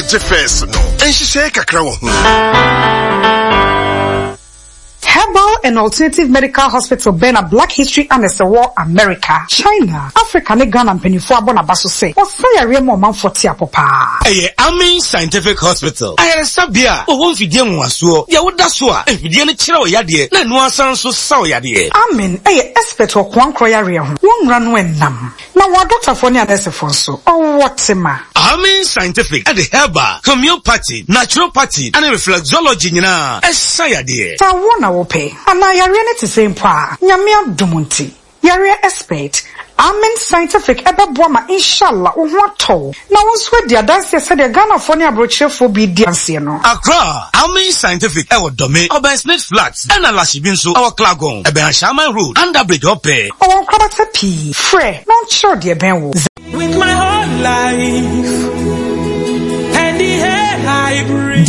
Jeffers no. Enhihye kakra wo hu. Herbal and Alternative Medical Hospital Bena Black History and War America, China, Africa ne Ghana penifo abona baso say. Osaya remo manfoti apopa. Amin Scientific Hospital. Ayere sabia, o won fidie nwaso. Ya woda so a, fidie ne kire o yade, na no asan so sa o yade. Amin, expert o kwankro yare ho. Won ra no enam. Na wa doctor for ne anesefo so. O wotema. Amin Scientific at the herbal, homeopathy, naturopathy, and reflexology nyina. Esa yade. Ta wona wo pe. Ana yare ne te same pa. Nyame adumunti. Yare expert. Amen Scientific ebeboama inshallah ohwato na wonso dia dance se de Ghana for ne abrochefo bi dance no Accra Amen Scientific ewo dome Oben Smith Flats and Alashibin so our Klagon Eben Shaman Road under bridge ope o kwabata pi frɛ no sure de ben wo with my whole life and the air I breathe.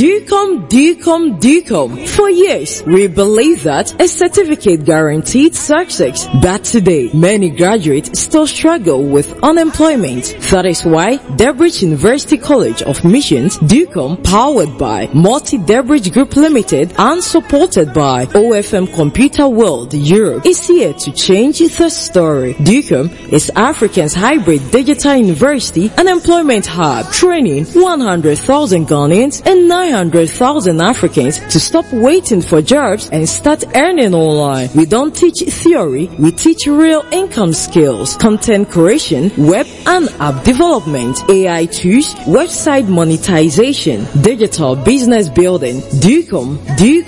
DCOM. For years, we believe that a certificate guaranteed success. But today, many graduates still struggle with unemployment. That is why Debridge University College of Missions, DCOM, powered by Multi-Debridge Group Limited and supported by OFM Computer World Europe, is here to change the story. DCOM is Africa's hybrid digital university and employment hub, training 100,000 Ghanaians and 900,000 Africans to stop waiting for jobs and start earning online. We don't teach theory, we teach real income skills, content creation, web and app development, AI tools, website monetization, digital business building. DCOM.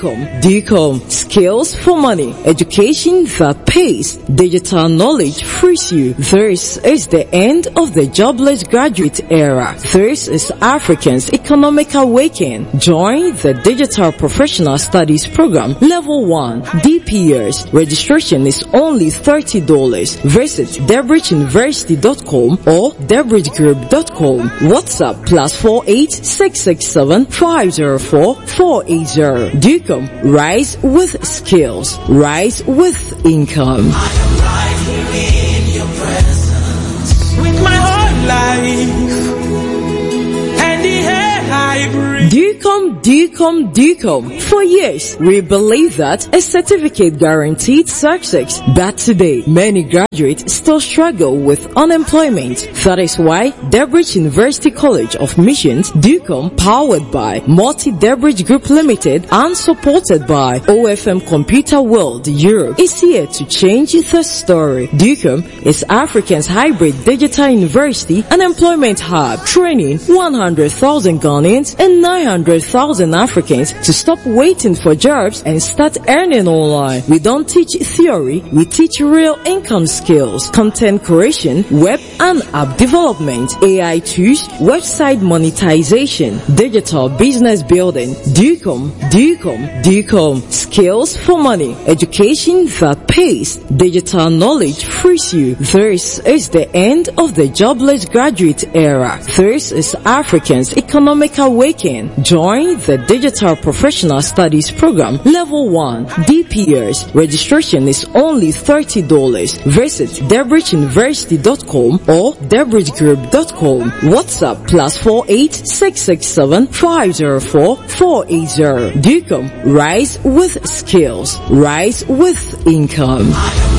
Skills for money, education that pays, digital knowledge frees you. This is the end of the jobless graduate era. This is Africans' economic awakening. Join the Digital Professional Studies Program Level 1 DPS. Registration is only $30. Visit DebridgeUniversity.com or DebridgeGroup.com. WhatsApp +48 667 504 480. DCOM. Rise with skills. Rise with income. I am right here in your presence with my whole life and the air I breathe. DCOM. For years, we believe that a certificate guaranteed success. But today, many graduates still struggle with unemployment. That is why Debridge University College of Missions, DCOM, powered by Multi-Debridge Group Limited and supported by OFM Computer World Europe, is here to change the story. DCOM is Africa's hybrid digital university and employment hub, training 100,000 Ghanaians and 900,000 Africans to stop waiting for jobs and start earning online. We don't teach theory, we teach real income skills, content creation, web and app development, AI tools, website monetization, digital business building. DCOM. Skills for money, education that pays, digital knowledge frees you. This is the end of the jobless graduate era. This is Africans' economic awakening. Join the Digital Professional Studies Program Level 1 DPS. Registration is only $30. Visit DebridgeUniversity.com or DebridgeGroup.com. WhatsApp +48 667 504 480. DCOM. Rise with skills. Rise with income.